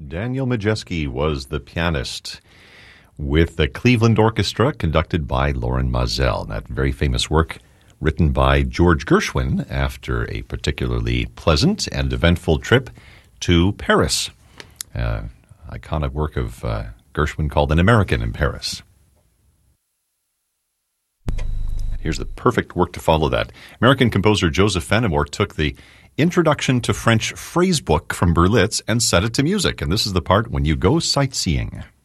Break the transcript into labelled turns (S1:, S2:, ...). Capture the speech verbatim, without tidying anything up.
S1: Daniel Majeski was the pianist with the Cleveland Orchestra, conducted by Lorin Maazel. That very famous work written by George Gershwin after a particularly pleasant and eventful trip to Paris. Uh, iconic work of uh, Gershwin called An American in Paris. Here's the perfect work to follow that. American composer Joseph Fenimore took the Introduction to French phrase book from Berlitz and set it to music. And this is the part when you go sightseeing.